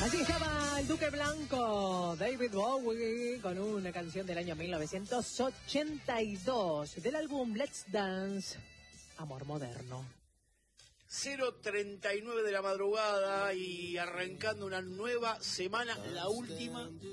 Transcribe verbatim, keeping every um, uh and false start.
Así estaba el Duque Blanco, David Bowie, con una canción del año mil novecientos ochenta y dos, del álbum Let's Dance, Amor Moderno. cero treinta y nueve de la madrugada y arrancando una nueva semana, la última